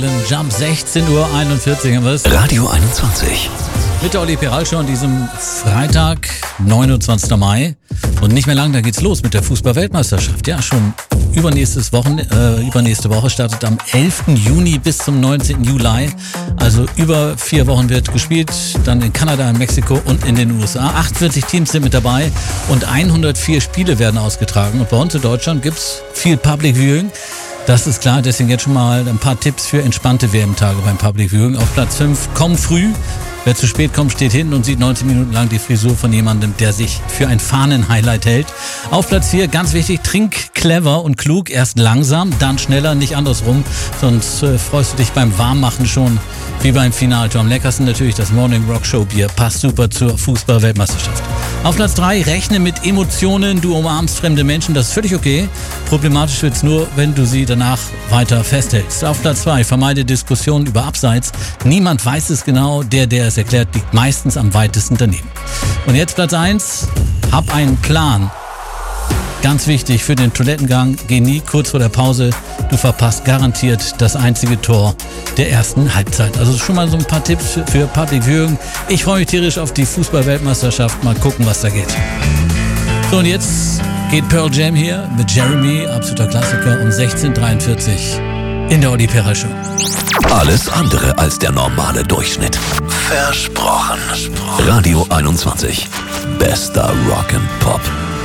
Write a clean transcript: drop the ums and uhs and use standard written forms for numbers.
Jump 16:41 Uhr haben wir es. Radio 21. Mit der Olli Peral Show an diesem Freitag, 29. Mai. Und nicht mehr lang, da geht's los mit der Fußball-Weltmeisterschaft. Ja, schon übernächste Woche startet am 11. Juni bis zum 19. Juli. Also über 4 Wochen wird gespielt. Dann in Kanada, in Mexiko und in den USA. 48 Teams sind mit dabei und 104 Spiele werden ausgetragen. Und bei uns in Deutschland gibt's viel Public Viewing. Das ist klar, deswegen jetzt schon mal ein paar Tipps für entspannte WM-Tage beim Public Viewing. Auf Platz 5, komm früh. Wer zu spät kommt, steht hinten und sieht 90 Minuten lang die Frisur von jemandem, der sich für ein Fahnen-Highlight hält. Auf Platz 4, ganz wichtig, trink clever und klug. Erst langsam, dann schneller, nicht andersrum. Sonst freust du dich beim Warmmachen schon wie beim Finaltor. Am leckersten natürlich das Morning Rock Show Bier. Passt super zur Fußball-Weltmeisterschaft. Auf Platz 3, rechne mit Emotionen. Du umarmst fremde Menschen, das ist völlig okay. Problematisch wird's nur, wenn du sie danach weiter festhältst. Auf Platz 2, vermeide Diskussionen über Abseits. Niemand weiß es genau, der es erklärt, liegt meistens am weitesten daneben. Und jetzt Platz 1, hab einen Plan. Ganz wichtig für den Toilettengang, geh nie kurz vor der Pause. Du verpasst garantiert das einzige Tor der ersten Halbzeit. Also schon mal so ein paar Tipps für Public Viewing. Ich freue mich tierisch auf die Fußball-Weltmeisterschaft. Mal gucken, was da geht. So, und jetzt geht Pearl Jam hier mit Jeremy, absoluter Klassiker, um 16:43 in der Olli Peral Show. Alles andere als der normale Durchschnitt. Versprochen. Radio 21. Bester Rock and Pop.